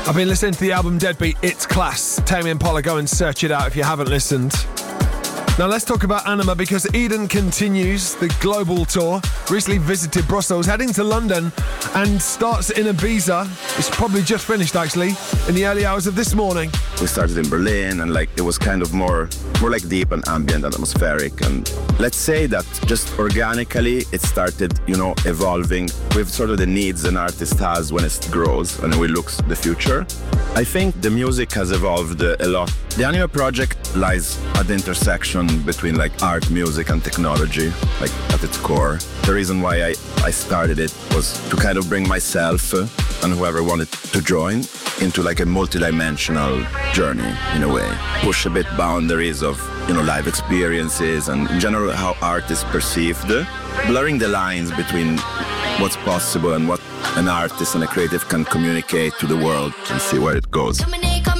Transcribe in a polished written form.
I've been listening to the album Deadbeat, It's Class. Tame Impala, go and search it out if you haven't listened. Now let's talk about Anima, because Eden continues the global tour. Recently visited Brussels, heading to London, and starts in Ibiza. It's probably just finished, actually, in the early hours of this morning. We started in Berlin, and it was kind of more like deep and ambient and atmospheric. And let's say that just organically it started, evolving with sort of the needs an artist has when it grows and we look the future. I think the music has evolved a lot. The Anima project lies at the intersection between art, music and technology, at its core. The reason why I started it was to kind of bring myself and whoever wanted to join into a multi-dimensional journey in a way. Push a bit boundaries of, live experiences and in general how art is perceived. Blurring the lines between what's possible and what an artist and a creative can communicate to the world and see where it goes.